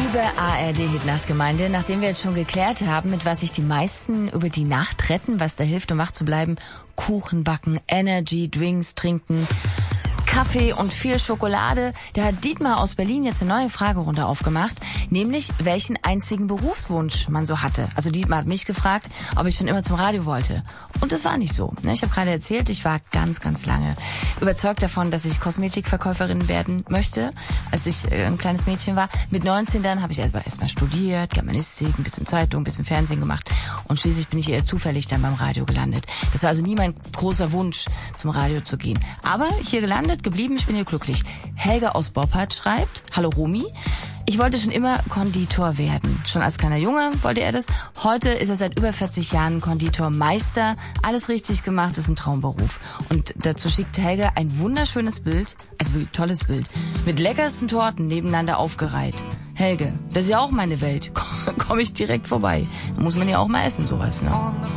Liebe ARD-Hitnachsgemeinde, nachdem wir jetzt schon geklärt haben, mit was sich die meisten über die Nacht retten, was da hilft, um wach zu bleiben, Kuchen backen, Energy, Drinks trinken, Kaffee und viel Schokolade, da hat Dietmar aus Berlin jetzt eine neue Fragerunde aufgemacht, nämlich welchen einzigen Berufswunsch man so hatte. Also Dietmar hat mich gefragt, ob ich schon immer zum Radio wollte. Und das war nicht so. Ich habe gerade erzählt, ich war ganz, ganz lange überzeugt davon, dass ich Kosmetikverkäuferin werden möchte, als ich ein kleines Mädchen war. Mit 19 dann habe ich erstmal studiert, Germanistik, ein bisschen Zeitung, ein bisschen Fernsehen gemacht und schließlich bin ich eher zufällig dann beim Radio gelandet. Das war also nie mein großer Wunsch, zum Radio zu gehen. Aber hier gelandet, geblieben, ich bin hier glücklich. Helga aus Boppard schreibt, hallo Romy, ich wollte schon immer Konditor werden. Schon als kleiner Junge wollte er das. Heute ist er seit über 40 Jahren Konditormeister. Alles richtig gemacht, ist ein Traumberuf. Und dazu schickt Helga ein wunderschönes Bild, also wirklich tolles Bild, mit leckersten Torten nebeneinander aufgereiht. Helge, das ist ja auch meine Welt. Komme ich direkt vorbei. Da muss man ja auch mal essen, sowas, ne?